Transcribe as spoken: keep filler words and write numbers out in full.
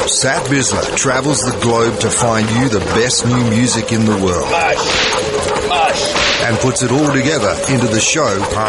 Sat Bisler travels the globe to find you the best new music in the world. Mush. Mush. And puts it all together into the show